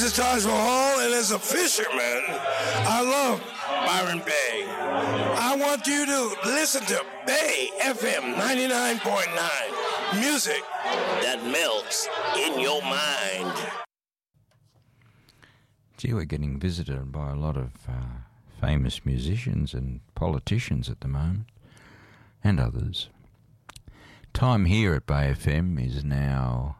the Taj Mahal, and as a fisherman, I love Byron Bay. I want you to listen to Bay FM 99.9. Music that melts in your mind. Gee, we're getting visited by a lot of famous musicians and politicians at the moment, and others. Time here at Bay FM is now,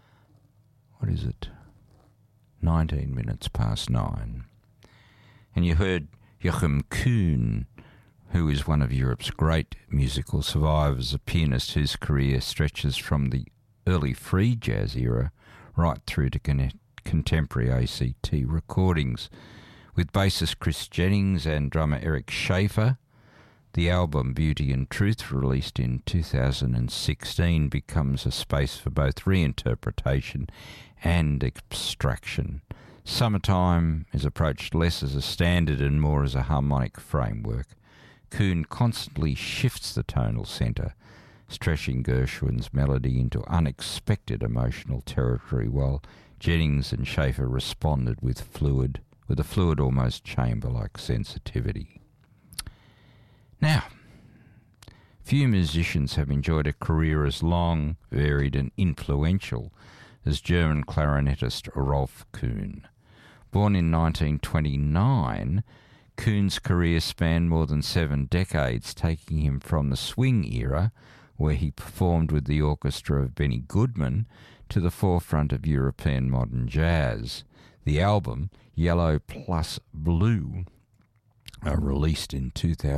19 minutes past 9. And you heard Joachim Kuhn, who is one of Europe's great musical survivors, a pianist whose career stretches from the early free jazz era right through to contemporary ACT recordings. With bassist Chris Jennings and drummer Eric Schaefer, the album Beauty and Truth, released in 2016, becomes a space for both reinterpretation and abstraction. Summertime is approached less as a standard and more as a harmonic framework. Kuhn constantly shifts the tonal centre, stretching Gershwin's melody into unexpected emotional territory, while Jennings and Schaefer responded with a fluid, almost chamber-like sensitivity. Now, few musicians have enjoyed a career as long, varied and influential as German clarinetist Rolf Kuhn. Born in 1929, Kuhn's career spanned more than 7 decades, taking him from the swing era, where he performed with the orchestra of Benny Goodman, to the forefront of European modern jazz. The album, Yellow Plus Blue, released in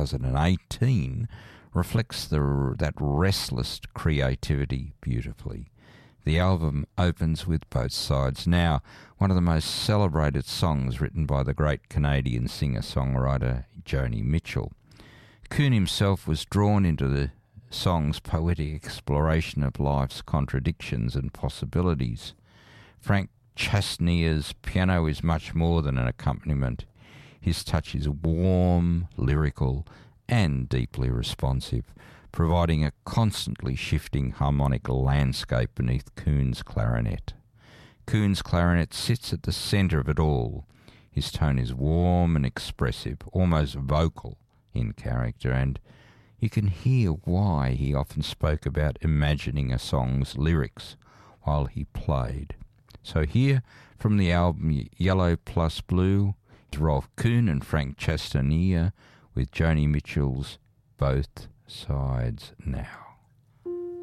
2018, reflects that restless creativity beautifully. The album opens with Both Sides Now, one of the most celebrated songs written by the great Canadian singer-songwriter Joni Mitchell. Kuhn himself was drawn into the song's poetic exploration of life's contradictions and possibilities. Frank Chasnia's piano is much more than an accompaniment. His touch is warm, lyrical, and deeply responsive, providing a constantly shifting harmonic landscape beneath Kuhn's clarinet. Kuhn's clarinet sits at the centre of it all. His tone is warm and expressive, almost vocal in character, and you can hear why he often spoke about imagining a song's lyrics while he played. So here, from the album Yellow Plus Blue, Rolf Kuhn and Frank Chastania with Joni Mitchell's Both Sides Now.